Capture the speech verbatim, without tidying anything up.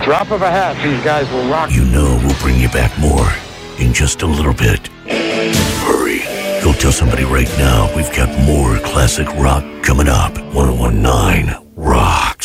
Drop of a hat, these guys will rock. You know we'll bring you back more in just a little bit. Hurry. Go tell somebody right now we've got more classic rock coming up. one oh one nine Rocks.